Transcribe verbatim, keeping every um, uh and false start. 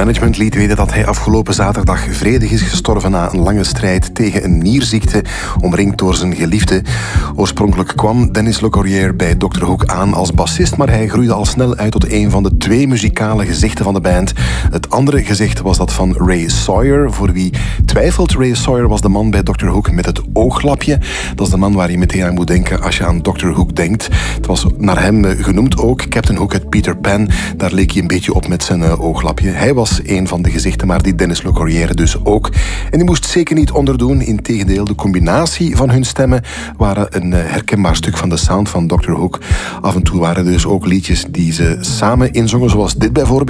Management liet weten dat hij afgelopen zaterdag vredig is gestorven na een lange strijd tegen een nierziekte, omringd door zijn geliefde. Oorspronkelijk kwam Denis Le Corrier bij dokter Hook aan als bassist, maar hij groeide al snel uit tot een van de twee muzikale gezichten van de band. Het andere gezicht was dat van Ray Sawyer. Voor wie twijfelt, Ray Sawyer was de man bij dokter Hook met het ooglapje. Dat is de man waar je meteen aan moet denken als je aan dokter Hook denkt. Het was naar hem genoemd ook, Captain Hook uit Peter Pan. Daar leek hij een beetje op met zijn ooglapje. Hij was een van de gezichten, maar die Denis Le Corrier dus ook. En die moest zeker niet onderdoen. Integendeel, de combinatie van hun stemmen waren een herkenbaar stuk van de sound van dokter Hook. Af en toe waren er dus ook liedjes die ze samen inzongen, zoals dit bijvoorbeeld.